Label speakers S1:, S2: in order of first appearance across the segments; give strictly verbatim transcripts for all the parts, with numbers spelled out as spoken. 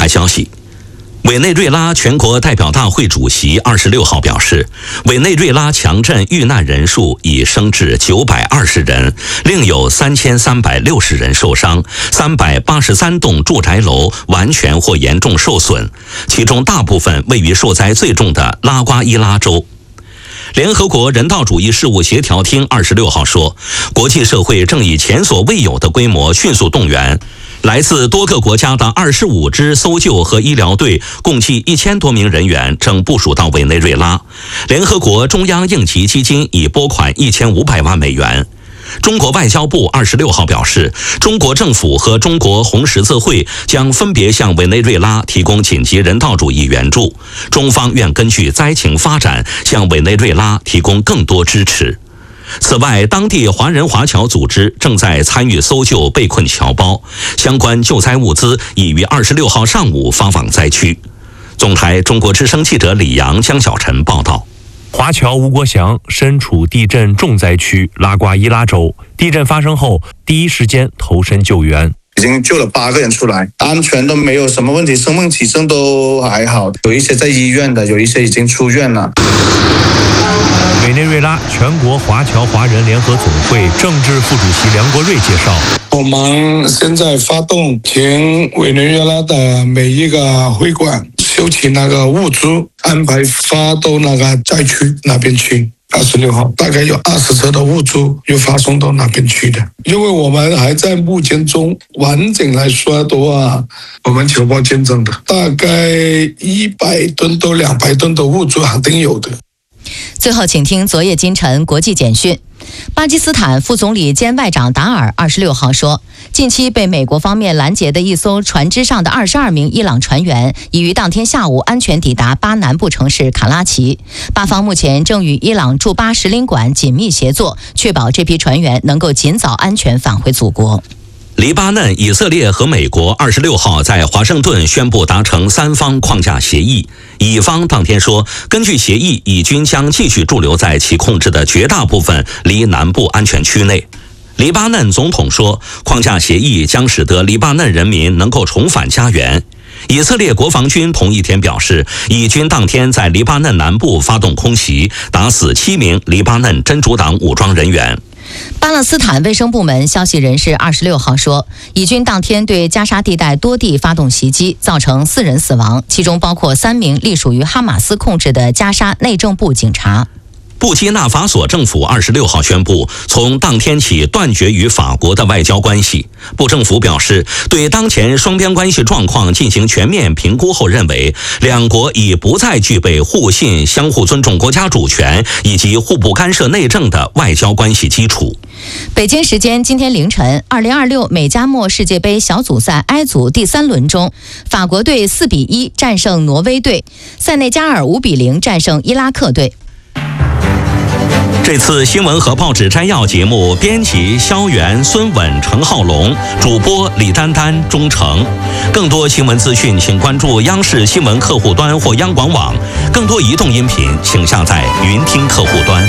S1: 海消息，委内瑞拉全国代表大会主席二十六号表示，委内瑞拉强震遇难人数已升至九百二十人，另有三千三百六十人受伤，三百八十三栋住宅楼完全或严重受损，其中大部分位于受灾最重的拉瓜伊拉州。联合国人道主义事务协调厅二十六号说，国际社会正以前所未有的规模迅速动员来自多个国家的二十五支搜救和医疗队，共计一千多名人员正部署到委内瑞拉。联合国中央应急基金已拨款一千五百万美元。中国外交部二十六号表示，中国政府和中国红十字会将分别向委内瑞拉提供紧急人道主义援助，中方愿根据灾情发展向委内瑞拉提供更多支持。此外，当地华人华侨组织正在参与搜救被困侨胞，相关救灾物资已于二十六号上午发往灾区。总台中国之声记者李阳、江小晨报道。
S2: 华侨吴国祥身处地震重灾区拉瓜伊拉州，地震发生后第一时间投身救援，
S3: 已经救了八个人出来，安全都没有什么问题，生命体征都还好，有一些在医院的，有一些已经出院了。
S2: 委内瑞拉全国华侨华人联合总会政治副主席梁国瑞介绍，
S4: 我们现在发动请委内瑞拉的每一个会馆收起那个物资，安排发到那个灾区那边去。二十六号大概有二十车的物资又发送到那边去的，因为我们还在目前中，完整来说的话，我们侨胞见证的大概一百吨到两百吨的物资肯定有的。
S5: 最后，请听昨夜今晨国际简讯。巴基斯坦副总理兼外长达尔二十六号说，近期被美国方面拦截的一艘船只上的二十二名伊朗船员已于当天下午安全抵达巴南部城市卡拉奇。巴方目前正与伊朗驻巴使领馆紧密协作，确保这批船员能够尽早安全返回祖国。
S1: 黎巴嫩、以色列和美国二十六号在华盛顿宣布达成三方框架协议。以方当天说，根据协议，以军将继续驻留在其控制的绝大部分离南部安全区内。黎巴嫩总统说，框架协议将使得黎巴嫩人民能够重返家园。以色列国防军同一天表示，以军当天在黎巴嫩南部发动空袭，打死七名黎巴嫩真主党武装人员。
S5: 巴勒斯坦卫生部门消息人士二十六号说，以军当天对加沙地带多地发动袭击，造成四人死亡，其中包括三名隶属于哈马斯控制的加沙内政部警察。
S1: 布基纳法索政府二十六号宣布，从当天起断绝与法国的外交关系。布政府表示，对当前双边关系状况进行全面评估后，认为两国已不再具备互信、相互尊重国家主权以及互不干涉内政的外交关系基础。
S5: 北京时间今天凌晨，二零二六美加墨世界杯小组赛 I 组第三轮中，法国队四比一战胜挪威队，塞内加尔五比零战胜伊拉克队。
S1: 这次新闻和报纸摘要节目，编辑肖元、孙稳、程浩龙，主播李丹丹、钟诚。更多新闻资讯，请关注央视新闻客户端或央广网。更多移动音频，请下载云听客户端。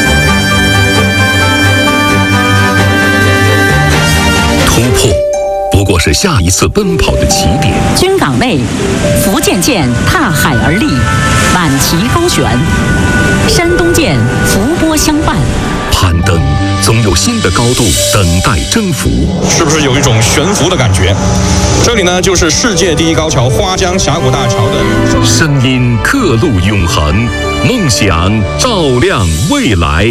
S6: 突破不过是下一次奔跑的起点。
S7: 军港内，福建舰踏海而立，满旗高悬；山东舰伏波相伴。
S6: 攀登总有新的高度等待征服，
S8: 是不是有一种悬浮的感觉？这里呢，就是世界第一高桥花江峡谷大桥的
S6: 声音刻录永恒，梦想照亮未来。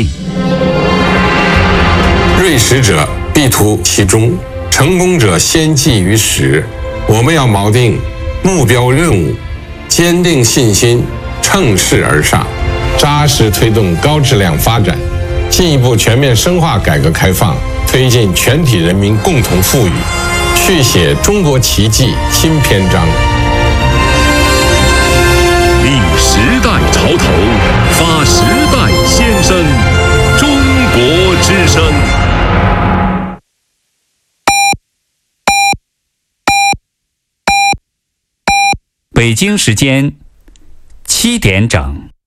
S9: 锐识者必图其中，成功者先记于始。我们要锚定目标任务，坚定信心，乘势而上，扎实推动高质量发展，进一步全面深化改革开放，推进全体人民共同富裕，续写中国奇迹新篇章。
S6: 立时代潮头，发时代先声，中国之声。
S10: 北京时间七点整。